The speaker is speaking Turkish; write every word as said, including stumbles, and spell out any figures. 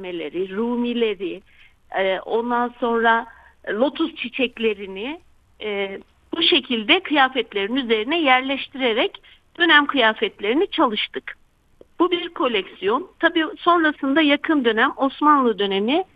işlemeleri, rumileri, e, ondan sonra lotus çiçeklerini e, bu şekilde kıyafetlerin üzerine yerleştirerek dönem kıyafetlerini çalıştık. Bu bir koleksiyon. Tabii sonrasında yakın dönem Osmanlı dönemi